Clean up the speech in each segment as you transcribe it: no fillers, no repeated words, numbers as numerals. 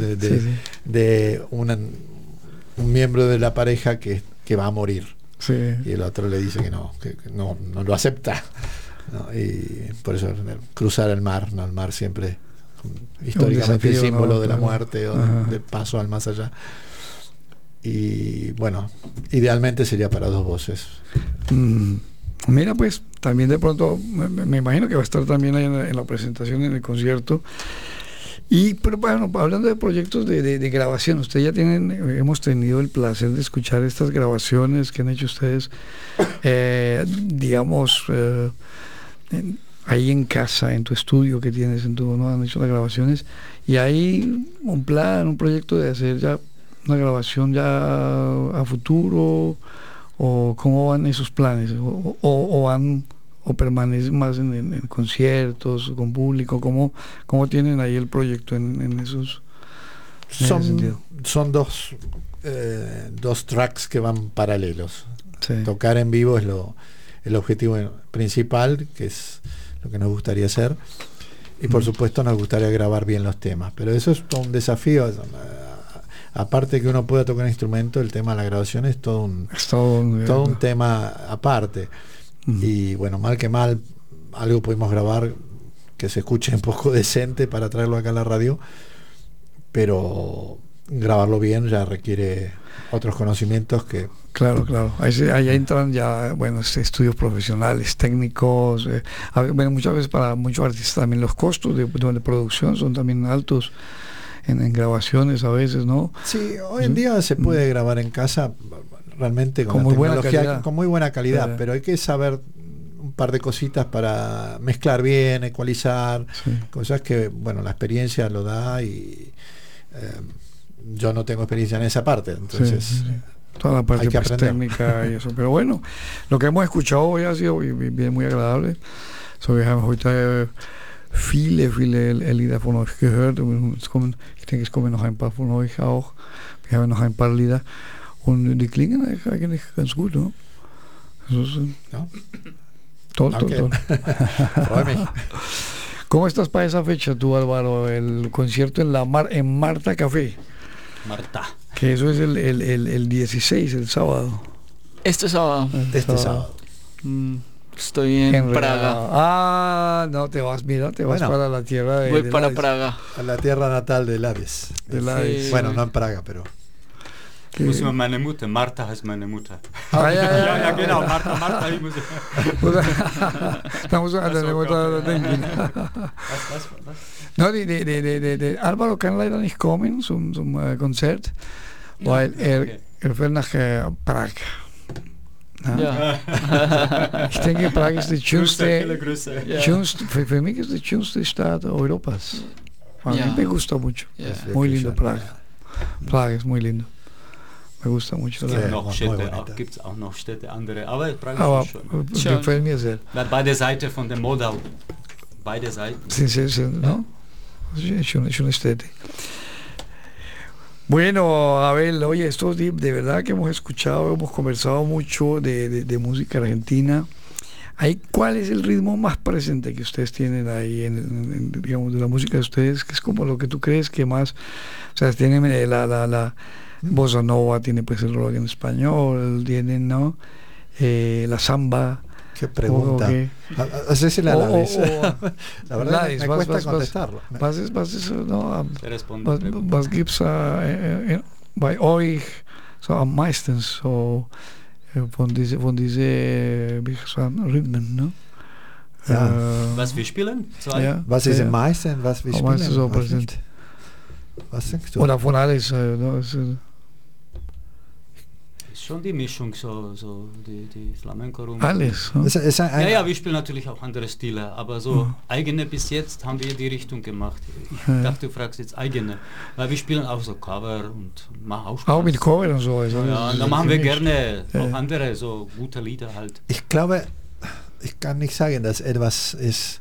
de un miembro de la pareja que va a morir. Sí. Y el otro le dice que no lo acepta, ¿no? Y por eso cruzar el mar, ¿no? El mar siempre históricamente desafío, símbolo, ¿no?, de la claro. muerte o del paso al más allá. Y bueno, idealmente sería para dos voces. Mira, pues también de pronto me imagino que va a estar también ahí en la presentación, en el concierto. Pero bueno, hablando de proyectos de grabación, ustedes ya hemos tenido el placer de escuchar estas grabaciones que han hecho ustedes, digamos, ahí en casa, en tu estudio que tienes, ¿no? Han hecho las grabaciones, y hay un proyecto de hacer ya una grabación ya a futuro, o cómo van esos planes, o permanecen más en conciertos con público. ¿Cómo tienen ahí el proyecto en esos sentido? Son dos tracks que van paralelos. Sí. Tocar en vivo es el objetivo principal, que es lo que nos gustaría hacer, y por supuesto nos gustaría grabar bien los temas, pero eso es todo un desafío. Aparte que uno pueda tocar un instrumento, el tema de la grabación es todo un tema aparte. Y bueno, mal que mal, algo pudimos grabar que se escuche un poco decente para traerlo acá a la radio, pero grabarlo bien ya requiere otros conocimientos que... Claro. Ahí entran ya, estudios profesionales, técnicos. Muchas veces para muchos artistas también los costos de producción son también altos en grabaciones a veces, ¿no? Sí, hoy en día se puede grabar en casa realmente con muy buena tecnología, calidad. Con muy buena calidad, pero hay que saber un par de cositas para mezclar bien, ecualizar, cosas que, la experiencia lo da, y yo no tengo experiencia en esa parte, entonces toda la parte pues, técnica y eso. Pero bueno, lo que hemos escuchado hoy ha sido bien, muy agradable. So, wir haben heute viele Lieder von euch gehört. Ich denke, es kommen noch ein paar von euch auch. Wir haben noch ein paar Lieder und die klingen eigentlich ganz gut, ¿no? Ja. Toll. Freue mich. ¿Cómo estás para esa fecha tú, Álvaro? El concierto en Marta Café. Marta. Que eso es el 16, el sábado. Este sábado. Estoy en Praga. No, te vas para la tierra de... Voy para Praga. A la tierra natal de Lades. Sí. Bueno, no en Praga, pero... Ich muss immer meine Mutter, Martha heißt meine Mutter. Ja, genau, Martha, ich muss... Estamos No, die Álvaro kann leider nicht kommen zum Konzert, weil er fährt nach Prag. Ja. Ich denke, Prag ist die schönste, Ja. für mich ist die schönste Stadt Europas. A mí me gusta mucho. Ja. Muy lindo Prag. Prag es muy lindo. Me gusta mucho. Gibt es auch noch Städte, andere, aber Prag Aber ist schon. gefällt mir sehr. Beide Seiten von der Modau. Beide Seiten. Sí, ¿no? Es una estética. Bueno, Abel, oye, estos días de verdad que hemos conversado mucho de música argentina. ¿Cuál es el ritmo más presente que ustedes tienen ahí digamos, de la música de ustedes? Que es como lo que tú crees que más, o sea, tienen la bossa nova, tiene pues el rock en español, tienen, ¿no? La samba. Qué pregunta. Hacésela a Lades. La verdad Lades, me cuesta contestarlo. Was gibt's bei euch so am meisten so von diese wie gesagt, Rhythmen, ne? Ja. Was wir spielen? Ja. Was ist am meisten, was wir spielen? So präsent. Was denkst du? Oder von alles, ne? Schon die Mischung, so die Flamenco-Rum. Alles. Ne? Ja, wir spielen natürlich auch andere Stile, aber so eigene bis jetzt haben wir die Richtung gemacht. Ich dachte, du fragst jetzt eigene, weil wir spielen auch so Cover und machen auch Spaß. Auch mit Cover und so. Ja, und dann machen wir gerne auch andere, so gute Lieder halt. Ich glaube, ich kann nicht sagen, dass etwas ist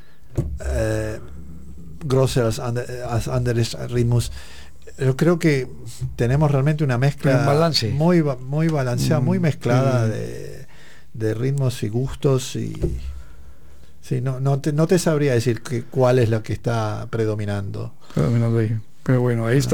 größer als anderes Ritmos. Yo creo que tenemos realmente una mezcla muy balanceada, muy mezclada de ritmos y gustos, y sí, no te sabría decir cuál es lo que está predominando. Pero bueno, ahí está.